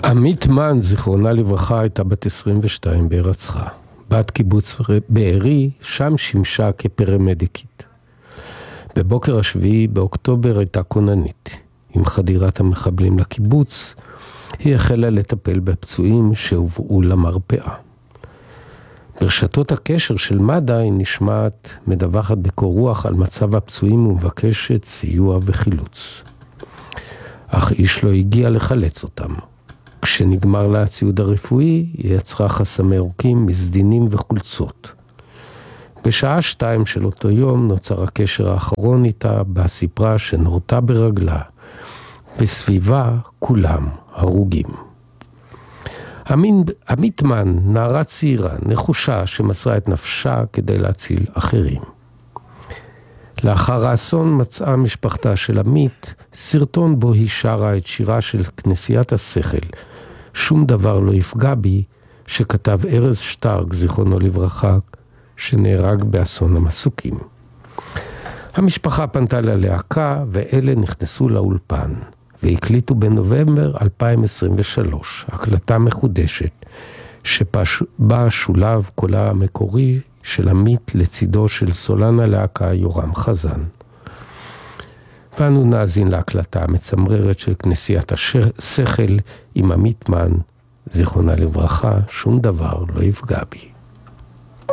עמית מן, זיכרונה לברכה, הייתה בת 22 בהירצחה. בת קיבוץ בארי, שם שימשה כפרמדיקית. בבוקר השביעי באוקטובר הייתה כוננית. עם חדירת המחבלים לקיבוץ, היא החלה לטפל בפצועים שהובאו למרפאה. ברשתות הקשר של מד"א היא נשמעת מדווחת בקור רוח על מצב הפצועים ומבקשת סיוע וחילוץ. אך איש לא הגיע לחלץ אותם. כשנגמר לה הציוד הרפואי, היא יצרה חסמי עורקים, מסדינים וחולצות. בשעה 2 של אותו יום נוצר הקשר האחרון איתה, בה סיפרה שנורתה ברגלה, וסביבה כולם הרוגים. עמית מן, נערה צעירה, נחושה שמסרה את נפשה כדי להציל אחרים. לאחר האסון מצאה משפחתה של עמית סרטון בו היא שרה את שירה של כנסיית השכל, שום דבר לא יפגע בי, שכתב ארז שטרק, זיכרונו לברכה, שנהרג באסון המסוקים. המשפחה פנתה ללהקה ואלה נכנסו לאולפן והקליטו בנובמבר 2023 הקלטה מחודשת שבה שולב קולה המקורי של עמית לצידו של סולן הלהקה יורם חזן. ואנו נאזין להקלטה המצמררת של כנסיית השכל עם עמית מן, זיכרונה לברכה, שום דבר לא יפגע בי.